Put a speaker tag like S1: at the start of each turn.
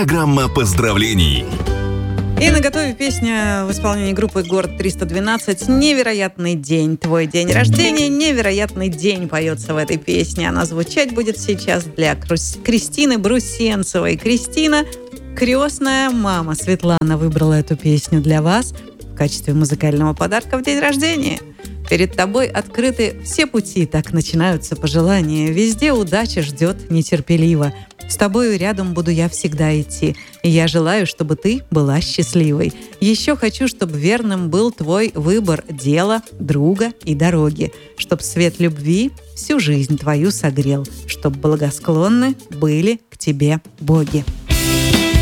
S1: Программа поздравлений.
S2: И наготове песня в исполнении группы «Город-312». «Невероятный день». Твой день рождения. «Невероятный день» поется в этой песне. Она звучать будет сейчас для Кристины Брусенцевой. Кристина, крестная мама Светлана, выбрала эту песню для вас в качестве музыкального подарка в день рождения. Перед тобой открыты все пути, так начинаются пожелания. Везде удача ждет нетерпеливо. С тобою рядом буду я всегда идти. И я желаю, чтобы ты была счастливой. Еще хочу, чтобы верным был твой выбор дела, друга и дороги. Чтоб свет любви всю жизнь твою согрел. Чтоб благосклонны были к тебе боги.